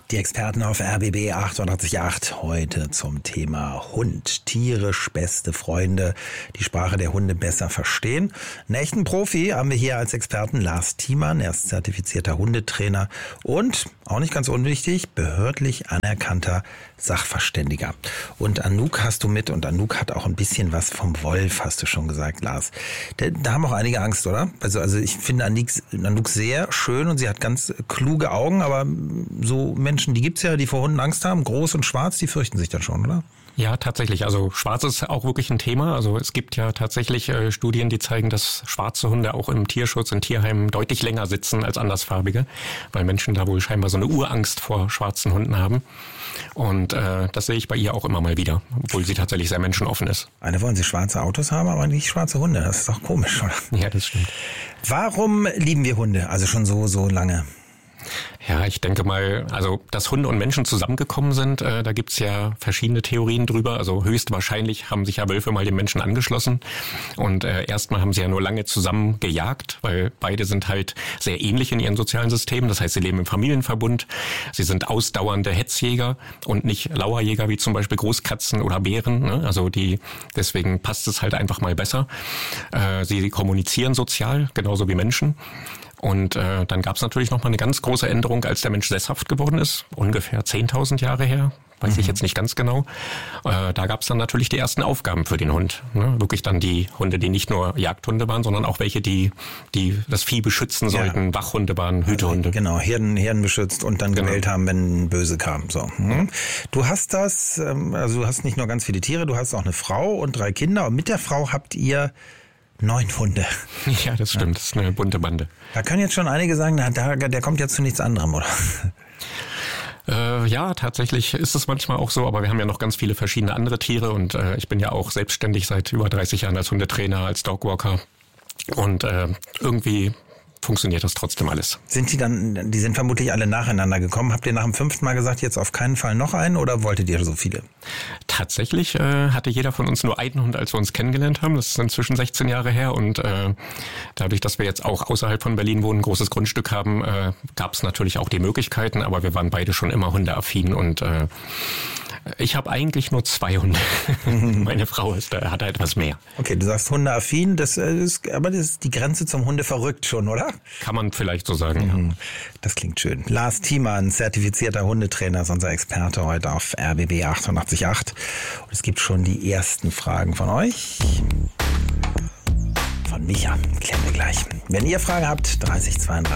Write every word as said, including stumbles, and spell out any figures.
Die Experten auf R B B achtundachtzig Komma acht heute zum Thema Hund. Tierisch beste Freunde, die Sprache der Hunde besser verstehen. Einen echten Profi haben wir hier als Experten Lars Thiemann. Er ist zertifizierter Hundetrainer und, auch nicht ganz unwichtig, behördlich anerkannter Sachverständiger. Und Anouk hast du mit und Anouk hat auch ein bisschen was vom Wolf, hast du schon gesagt, Lars. Da, da haben auch einige Angst, oder? Also, also ich finde Anouk, Anouk sehr schön und sie hat ganz kluge Augen, aber so Menschen, die gibt's ja, die vor Hunden Angst haben, groß und schwarz, die fürchten sich dann schon, oder? Ja, tatsächlich. Also schwarz ist auch wirklich ein Thema. Also es gibt ja tatsächlich äh, Studien, die zeigen, dass schwarze Hunde auch im Tierschutz, in Tierheimen deutlich länger sitzen als andersfarbige, weil Menschen da wohl scheinbar so eine Urangst vor schwarzen Hunden haben. Und äh, das sehe ich bei ihr auch immer mal wieder, obwohl sie tatsächlich sehr menschenoffen ist. Alle wollen sie schwarze Autos haben, aber nicht schwarze Hunde. Das ist doch komisch, oder? Ja, das stimmt. Warum lieben wir Hunde? Also schon so, so lange. Ja, ich denke mal, also dass Hunde und Menschen zusammengekommen sind, äh, da gibt's ja verschiedene Theorien drüber. Also höchstwahrscheinlich haben sich ja Wölfe mal den Menschen angeschlossen und äh, erstmal haben sie ja nur lange zusammen gejagt, weil beide sind halt sehr ähnlich in ihren sozialen Systemen. Das heißt, sie leben im Familienverbund, sie sind ausdauernde Hetzjäger und nicht Lauerjäger wie zum Beispiel Großkatzen oder Bären. Ne? Also die, deswegen passt es halt einfach mal besser. Äh, sie kommunizieren sozial, genauso wie Menschen. Und äh, dann gab es natürlich noch mal eine ganz große Änderung, als der Mensch sesshaft geworden ist, ungefähr zehntausend Jahre her, weiß mhm. ich jetzt nicht ganz genau. Äh, da gab es dann natürlich die ersten Aufgaben für den Hund. Ne? Wirklich dann die Hunde, die nicht nur Jagdhunde waren, sondern auch welche, die die das Vieh beschützen sollten, ja. Wachhunde waren, Hütehunde. Also, genau, Herden, Herden beschützt und dann genau. gewählt haben, wenn Böse kam. So. Mhm. Du hast das, also du hast nicht nur ganz viele Tiere, du hast auch eine Frau und drei Kinder. Und mit der Frau habt ihr neun Hunde. Ja, das stimmt. Ja. Das ist eine bunte Bande. Da können jetzt schon einige sagen, na, der, der kommt ja zu nichts anderem, oder? Äh, ja, tatsächlich ist es manchmal auch so, aber wir haben ja noch ganz viele verschiedene andere Tiere und äh, ich bin ja auch selbstständig seit über dreißig Jahren als Hundetrainer, als Dogwalker und äh, irgendwie funktioniert das trotzdem alles. Sind die dann, die sind vermutlich alle nacheinander gekommen. Habt ihr nach dem fünften Mal gesagt, jetzt auf keinen Fall noch einen oder wolltet ihr so viele? Tatsächlich äh, hatte jeder von uns nur einen Hund, als wir uns kennengelernt haben. Das ist inzwischen sechzehn Jahre her und äh, dadurch, dass wir jetzt auch außerhalb von Berlin wohnen, ein großes Grundstück haben, äh, gab es natürlich auch die Möglichkeiten, aber wir waren beide schon immer hundeaffin und äh, ich habe eigentlich nur zwei Hunde. Meine Frau ist, da hat er etwas mehr. Okay, du sagst hundeaffin, das ist, aber das ist die Grenze zum Hunde verrückt schon, oder? Kann man vielleicht so sagen, mhm. ja. Das klingt schön. Lars Thiemann, zertifizierter Hundetrainer, ist unser Experte heute auf R B B achtundachtzig Komma acht. Und es gibt schon die ersten Fragen von euch. Von Micha, klären wir gleich. Wenn ihr Fragen habt, dreißig zweiunddreißig